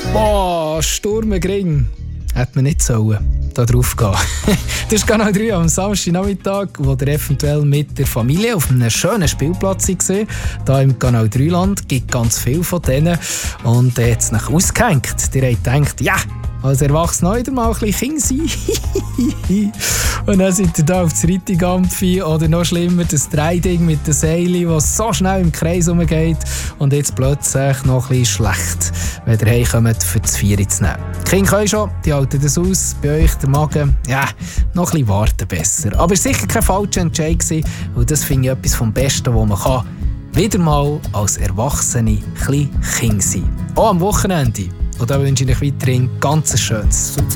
Boah, Sturmengring. Hätte man nicht sollen. Da drauf gehen. Das ist Kanal 3 am Samstagnachmittag, wo ihr eventuell mit der Familie auf einem schönen Spielplatz war. Hier im Kanal 3 Land gibt ganz viele von denen. Und hat es nach ausgehängt. Ihr habt gedacht, ja, als Erwachsener wieder mal ein bisschen Kind sein. Und dann seid ihr da auf das Reitigampfi oder noch schlimmer, das Dreiding mit den Seilen, das so schnell im Kreis rumgeht und jetzt plötzlich noch ein bisschen schlecht, wenn ihr heimkommt, für das Vieri zu nehmen. Die Kinder können schon, die halten das aus, bei euch der Magen, ja, noch ein bisschen warten besser. Aber es war sicher kein falscher Entscheid, weil das finde ich etwas vom Besten, was man kann. Wieder mal als Erwachsene ein bisschen Kind sein. Auch am Wochenende. Und da wünsche ich euch weiterhin ganz schönes.